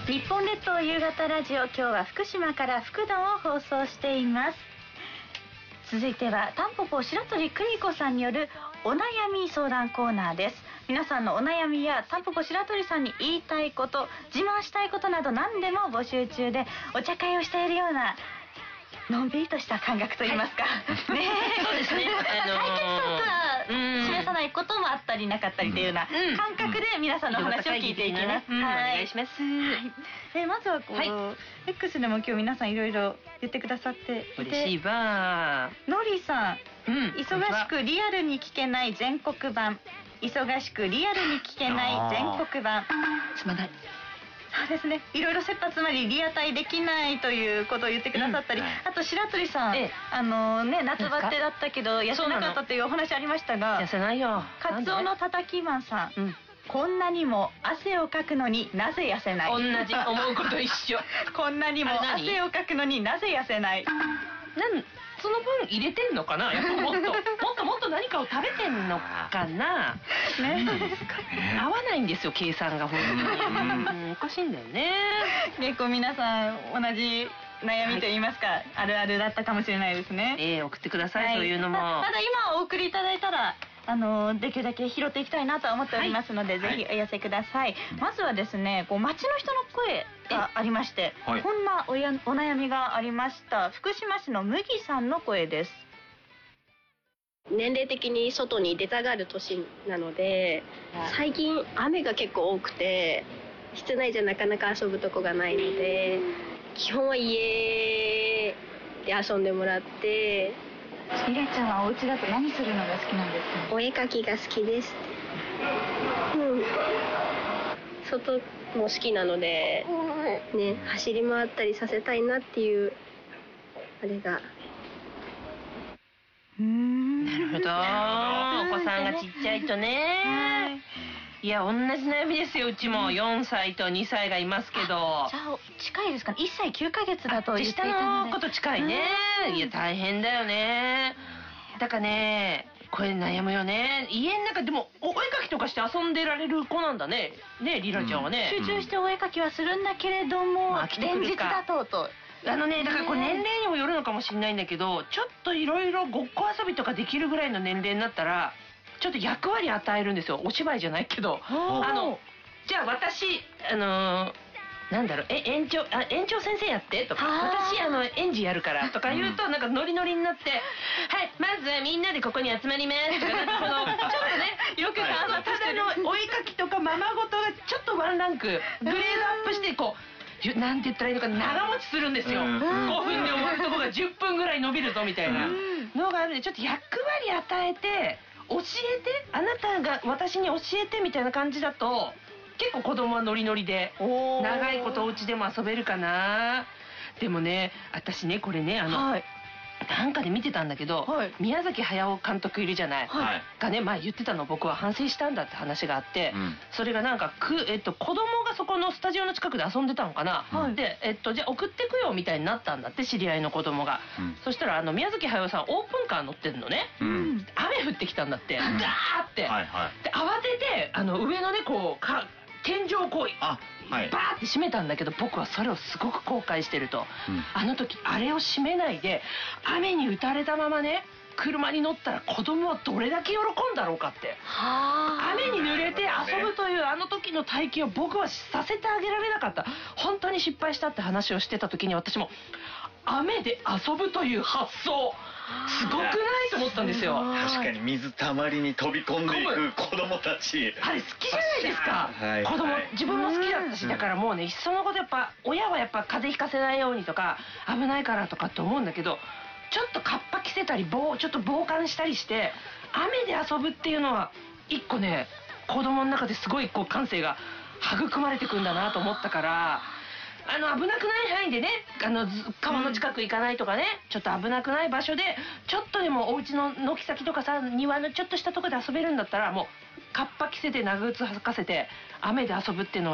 日本列島夕方ラジオ、今日は福島から福田を放送しています。続いてはタンポポ白鳥久美子さんによるお悩み相談コーナーです。皆さんのお悩みやタンポポ白鳥さんに言いたいこと、自慢したいことなど何でも募集中で、お茶会をしているようなのんびりとした感覚といいますか、 はい、ねそうですね、 対決とか示さないこともあったりなかったりというような感覚で皆さんのお話を聞いていきます。 お願いします。 まずはこう、X でも今日皆さんいろいろ言ってくださっていて、 嬉しいわ。 ノリさん、忙しくリアルに聞けない全国版、忙しくリアルに聞けない全国版、 すまない。 そうですね、いろいろ切羽詰まりリアタイできないということを言ってくださったり、あと白鳥さん、夏バテだったけど痩せなかったというお話ありましたが、 痩せないよ。 カツオのたたきマンさん、こんなにも汗をかくのになぜ痩せない。 同じ、思うこと一緒。 こんなにも汗をかくのになぜ痩せない。 その分入れてんのかな、やっぱもっと何かを食べてんのかな。合わないんですよ、計算が。本当におかしいんだよね。 結構皆さん同じ悩みと言いますか、あるあるだったかもしれないですね。 送ってください、そういうのも。 まだ今お送りいただいたらできるだけ拾っていきたいなと思っておりますので、ぜひお寄せください。まずはですね、街の人の声がありまして、こんなお悩みがありました。福島市の麦さんの声です。 年齢的に外に出たがる年なので、最近雨が結構多くて室内じゃなかなか遊ぶとこがないので、基本は家で遊んでもらって。 リラちゃんはお家だと何するのが好きなんですか？ お絵描きが好きです。外も好きなので、ね、走り回ったりさせたいなっていうあれが。 なるほど。お子さんがちっちゃいとね。いや、同じ悩みですよ。うちも4歳と2歳がいますけど。じゃあ近いですかね。1歳9ヶ月だと言っていたので。 下のこと近いね。いや、大変だよね。だからね、これ悩むよね。家の中でもお絵描きとかして遊んでられる子なんだね。ね、リラちゃんはね。 集中してお絵描きはするんだけれども、連日だと。 だからこれ年齢にもよるのかもしれないんだけど、ちょっといろいろごっこ遊びとかできるぐらいの年齢になったら、ちょっと役割与えるんですよ。お芝居じゃないけど。じゃあ私、なんだろう、園長先生やってとか、私園児やるからとか言うと、なんかノリノリになって、はい、まずはみんなでここに集まりますとか、なんかちょっとね、よくただのお絵描きとかままごとがちょっとワンランクグレードアップして、こうなんて言ったらいいのか、長持ちするんですよ。5分で終わるとこが10分ぐらい伸びるぞみたいなのがあるので、ちょっと役割与えて、教えて、あなたが私に教えてみたいな感じだと、結構子供はノリノリで長いことお家でも遊べるかな。でもね、私ね、これね、なんかで見てたんだけど、宮崎駿監督いるじゃない、がね、前言ってたの、僕は反省したんだって話があって、それがなんか子供がそこのスタジオの近くで遊んでたのかな、で、じゃあ送ってくよみたいになったんだって、知り合いの子供が。そしたら宮崎駿さんオープンカー乗ってるのね。雨降ってきたんだって、ガーって。で、慌てて上のね、こう天井をこうバーって閉めたんだけど、僕はそれをすごく後悔してると。あの時あれを閉めないで雨に打たれたままね、車に乗ったら子供はどれだけ喜んだろうかって。雨に濡れて遊ぶというあの時の体験を僕はさせてあげられなかった。本当に失敗したって話をしてた時に、私も雨で遊ぶという発想すごくないと思ったんですよ。 確かに水たまりに飛び込んでいく子供たち、 あれ好きじゃないですか。子供、自分も好きだったし、だからもうね、いっそのことやっぱ親はやっぱ風邪ひかせないようにとか、危ないからとかって思うんだけど、ちょっとカッパ着せたりちょっと防寒したりして雨で遊ぶっていうのは一個ね、子供の中ですごいこう感性が育まれてくんだなと思ったから、危なくない範囲でね、川の近く行かないとかね、ちょっと危なくない場所でちょっとでもお家の軒先とかさ、庭のちょっとしたとこで遊べるんだったら、もうカッパ着せて長靴履かせて雨で遊ぶっていうのは